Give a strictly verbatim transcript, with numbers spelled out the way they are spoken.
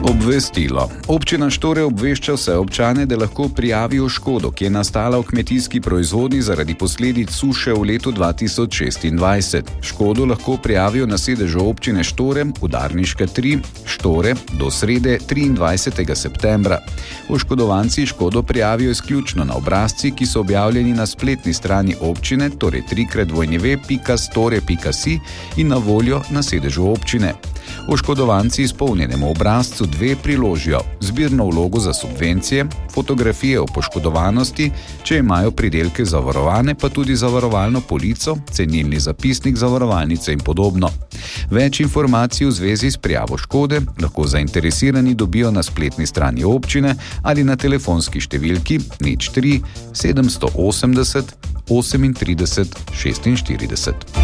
Obvestilo. Občina Štore obvešča vse občane, da lahko prijavijo škodo, ki je nastala v kmetijski proizvodnji zaradi posledic suše v letu dva tisoč šestindvajset. Škodo lahko prijavijo na sedežu občine Štore, Udarniška tri, Štore, do srede triindvajsetega septembra. Oškodovanci škodo prijavijo izključno na obrazci, ki so objavljeni na spletni strani občine, torej trikrat dvojni pika store pika si in na voljo na sedežu občine. Oškodovanci izpolnjenemu obrazcu dve priložijo zbirno vlogo za subvencije, fotografije o poškodovanosti, če imajo pridelke zavarovane, pa tudi zavarovalno polico, cenilni zapisnik zavarovalnice in podobno. Več informacij v zvezi s prijavo škode lahko zainteresirani dobijo na spletni strani občine ali na telefonski številki nič tri sedemsto osemdeset osemintrideset šestinštirideset.